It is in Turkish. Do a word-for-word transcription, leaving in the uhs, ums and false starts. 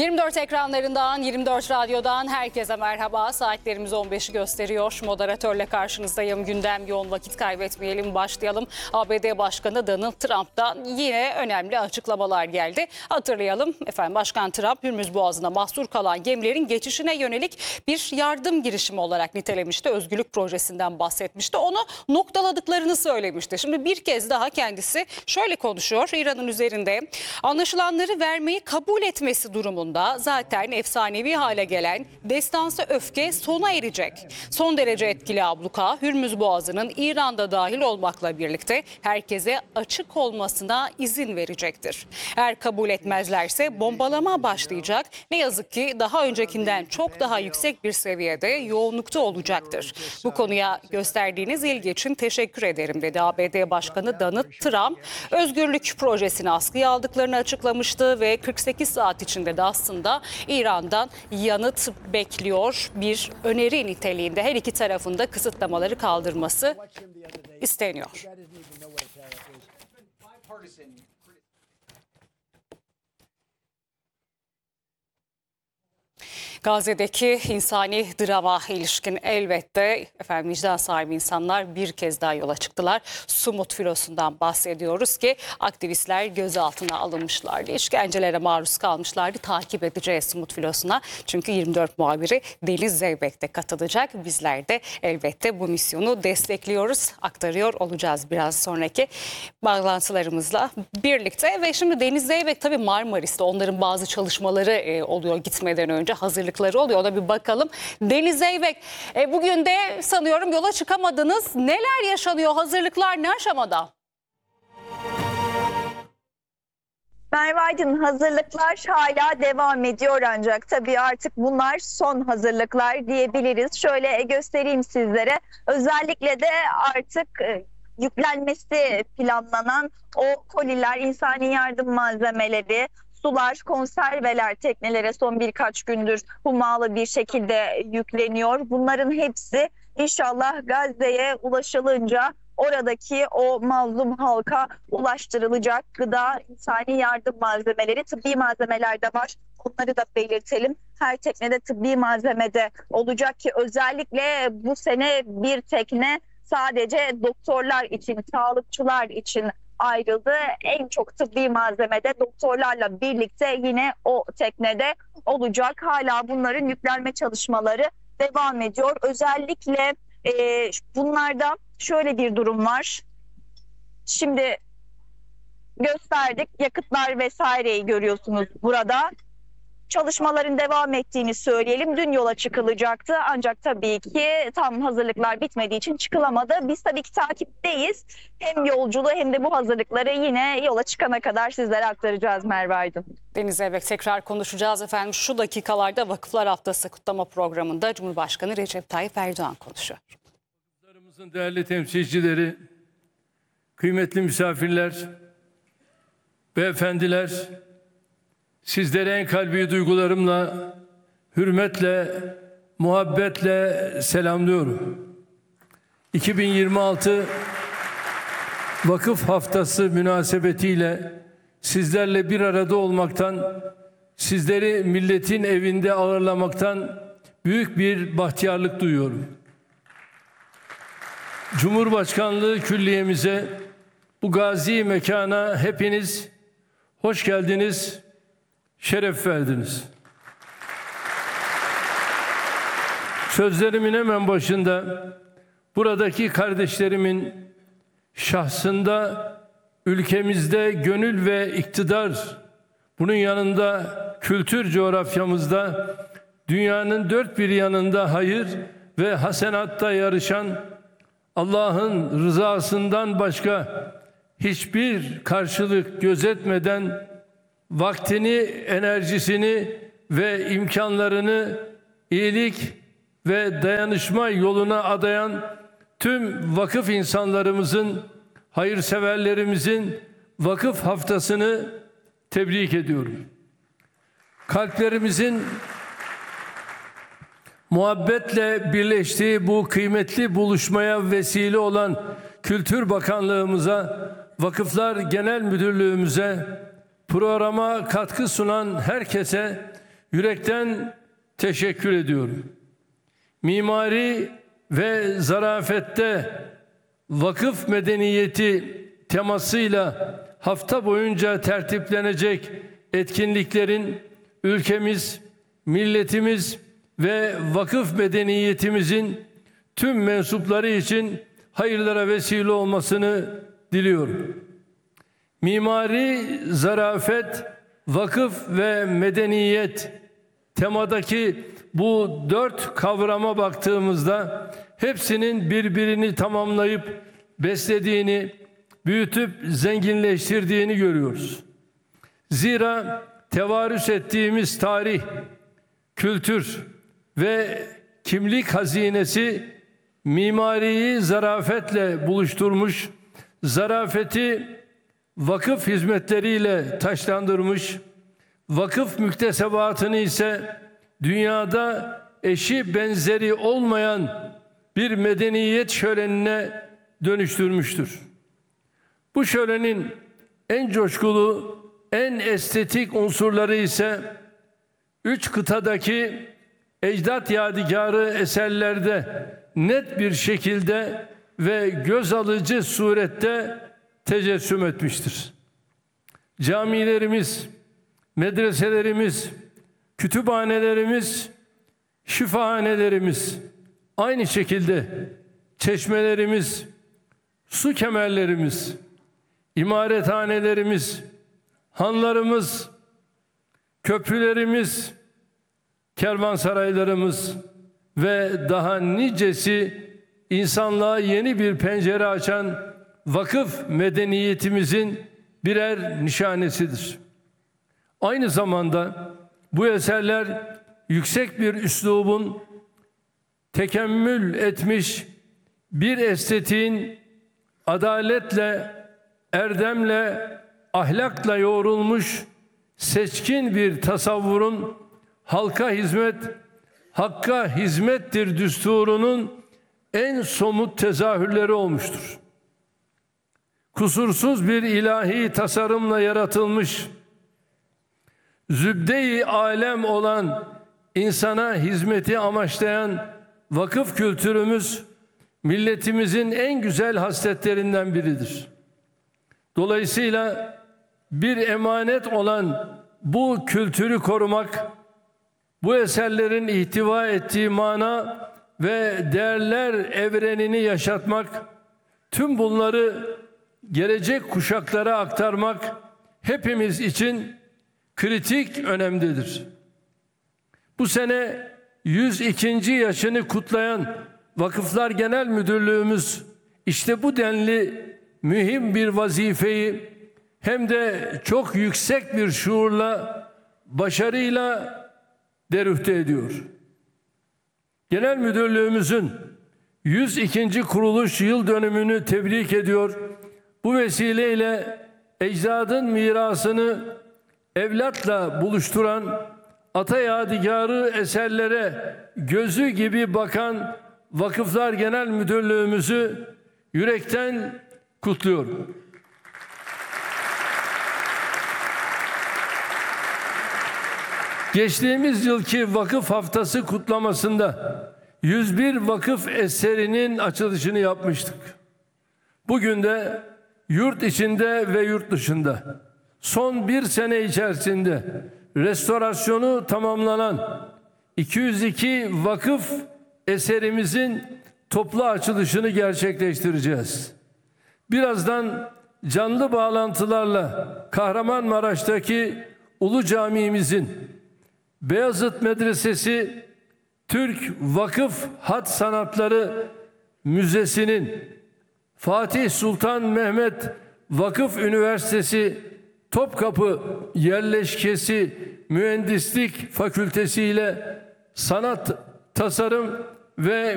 yirmi dört ekranlarından, yirmi dört radyodan herkese merhaba. Saatlerimiz on beşi gösteriyor. Moderatörle karşınızdayım. Gündem yoğun, vakit kaybetmeyelim, başlayalım. A B D Başkanı Donald Trump'tan yine önemli açıklamalar geldi. Hatırlayalım efendim, Başkan Trump Hürmüz Boğazı'na mahsur kalan gemilerin geçişine yönelik bir yardım girişimi olarak nitelemişti. Özgürlük projesinden bahsetmişti. Onu noktaladıklarını söylemişti. Şimdi bir kez daha kendisi şöyle konuşuyor. İran'ın üzerinde anlaşılanları vermeyi kabul etmesi durumunda zaten efsanevi hale gelen destansı öfke sona erecek. Son derece etkili abluka Hürmüz Boğazı'nın İran'da dahil olmakla birlikte herkese açık olmasına izin verecektir. Eğer kabul etmezlerse bombalama başlayacak. Ne yazık ki daha öncekinden çok daha yüksek bir seviyede yoğunlukta olacaktır. Bu konuya gösterdiğiniz ilgi için teşekkür ederim dedi A B D Başkanı Donald Trump. Özgürlük projesini askıya aldıklarını açıklamıştı ve kırk sekiz saat içinde de aslında İran'dan yanıt bekliyor. Bir öneri niteliğinde her iki tarafın da kısıtlamaları kaldırması isteniyor. Gazze'deki insani drama ilişkin elbette efendim vicdan sahibi insanlar bir kez daha yola çıktılar. Sumut filosundan bahsediyoruz ki aktivistler gözaltına alınmışlardı. İşkencelere maruz kalmışlardı. Takip edeceğiz Sumut filosuna. Çünkü yirmi dört muhabiri Deniz Zeybek de katılacak. Bizler de elbette bu misyonu destekliyoruz. Aktarıyor olacağız biraz sonraki bağlantılarımızla birlikte. Ve şimdi Deniz Zeybek tabii Marmaris'te onların bazı çalışmaları e, oluyor gitmeden önce. Hazırlık oluyor. Ona bir bakalım. Deniz Zeybek, e, bugün de sanıyorum yola çıkamadınız. Neler yaşanıyor? Hazırlıklar ne aşamada? Merve Aydın, hazırlıklar hala devam ediyor ancak tabii artık bunlar son hazırlıklar diyebiliriz. Şöyle göstereyim sizlere. Özellikle de artık yüklenmesi planlanan o koliler, insani yardım malzemeleri, sular, konserveler teknelere son birkaç gündür hummalı bir şekilde yükleniyor. Bunların hepsi inşallah Gazze'ye ulaşılınca oradaki o mazlum halka ulaştırılacak. Gıda, insani yardım malzemeleri, tıbbi malzemeler de var. Onları da belirtelim. Her teknede tıbbi malzemede olacak ki özellikle bu sene bir tekne sadece doktorlar için, sağlıkçılar için ayrıldı. En çok tıbbi malzemede doktorlarla birlikte yine o teknede olacak. Hala bunların yüklenme çalışmaları devam ediyor. Özellikle e, bunlarda şöyle bir durum var. Şimdi gösterdik. Yakıtlar vesaireyi görüyorsunuz burada. Çalışmaların devam ettiğini söyleyelim. Dün yola çıkılacaktı ancak tabii ki tam hazırlıklar bitmediği için çıkılamadı. Biz tabii ki takipteyiz. Hem yolculuğu hem de bu hazırlıkları yine yola çıkana kadar sizlere aktaracağız Merve Aydın. Deniz Zeybek, tekrar konuşacağız efendim. Şu dakikalarda Vakıflar Haftası kutlama programında Cumhurbaşkanı Recep Tayyip Erdoğan konuşuyor. Vakıflarımızın değerli temsilcileri, kıymetli misafirler, beyefendiler, sizlere en kalbi duygularımla, hürmetle, muhabbetle selamlıyorum. iki bin yirmi altı Vakıf Haftası münasebetiyle sizlerle bir arada olmaktan, sizleri milletin evinde ağırlamaktan büyük bir bahtiyarlık duyuyorum. Cumhurbaşkanlığı Külliye'mize, bu gazi mekana hepiniz hoş geldiniz, şeref verdiniz. Sözlerimin hemen başında buradaki kardeşlerimin şahsında ülkemizde gönül ve iktidar, bunun yanında kültür coğrafyamızda dünyanın dört bir yanında hayır ve hasenatta yarışan, Allah'ın rızasından başka hiçbir karşılık gözetmeden vaktini, enerjisini ve imkanlarını iyilik ve dayanışma yoluna adayan tüm vakıf insanlarımızın, hayırseverlerimizin vakıf haftasını tebrik ediyorum. Kalplerimizin muhabbetle birleştiği bu kıymetli buluşmaya vesile olan Kültür Bakanlığımıza, Vakıflar Genel Müdürlüğümüze, programa katkı sunan herkese yürekten teşekkür ediyorum. Mimari ve zarafette vakıf medeniyeti temasıyla hafta boyunca tertiplenecek etkinliklerin ülkemiz, milletimiz ve vakıf medeniyetimizin tüm mensupları için hayırlara vesile olmasını diliyorum. Mimari, zarafet, vakıf ve medeniyet temadaki bu dört kavrama baktığımızda hepsinin birbirini tamamlayıp beslediğini, büyütüp zenginleştirdiğini görüyoruz. Zira tevarüs ettiğimiz tarih, kültür ve kimlik hazinesi mimariyi zarafetle buluşturmuş, zarafeti vakıf hizmetleriyle taşlandırmış, vakıf müktesebatını ise dünyada eşi benzeri olmayan bir medeniyet şölenine dönüştürmüştür. Bu şölenin en coşkulu, en estetik unsurları ise üç kıtadaki ecdat yadigarı eserlerde net bir şekilde ve göz alıcı surette tecessüm etmiştir. Camilerimiz, medreselerimiz, kütüphanelerimiz, şifahanelerimiz, aynı şekilde çeşmelerimiz, su kemerlerimiz, imarethanelerimiz, hanlarımız, köprülerimiz, kervansaraylarımız ve daha nicesi insanlığa yeni bir pencere açan vakıf medeniyetimizin birer nişanesidir. Aynı zamanda bu eserler yüksek bir üslubun tekemmül etmiş bir estetiğin adaletle, erdemle, ahlakla yoğrulmuş seçkin bir tasavvurun halka hizmet, hakka hizmettir düsturunun en somut tezahürleri olmuştur. Kusursuz bir ilahi tasarımla yaratılmış, zübde-i alem olan insana hizmeti amaçlayan vakıf kültürümüz, milletimizin en güzel hasletlerinden biridir. Dolayısıyla bir emanet olan bu kültürü korumak, bu eserlerin ihtiva ettiği mana ve değerler evrenini yaşatmak, tüm bunları gelecek kuşaklara aktarmak hepimiz için kritik önemdedir. Bu sene yüz ikinci yaşını kutlayan Vakıflar Genel Müdürlüğümüz işte bu denli mühim bir vazifeyi hem de çok yüksek bir şuurla, başarıyla derüfte ediyor. Genel Müdürlüğümüzün yüz ikinci kuruluş yıl dönümünü tebrik ediyor. Bu vesileyle ecdadın mirasını evlatla buluşturan, ata yadigarı eserlere gözü gibi bakan Vakıflar Genel Müdürlüğümüzü yürekten kutluyorum. Geçtiğimiz yılki Vakıf Haftası kutlamasında yüz bir vakıf eserinin açılışını yapmıştık. Bugün de yurt içinde ve yurt dışında son bir sene içerisinde restorasyonu tamamlanan iki yüz iki vakıf eserimizin toplu açılışını gerçekleştireceğiz. Birazdan canlı bağlantılarla Kahramanmaraş'taki Ulu Camimizin, Beyazıt Medresesi Türk Vakıf Hat Sanatları Müzesi'nin, Fatih Sultan Mehmet Vakıf Üniversitesi Topkapı Yerleşkesi Mühendislik Fakültesi ile Sanat, Tasarım ve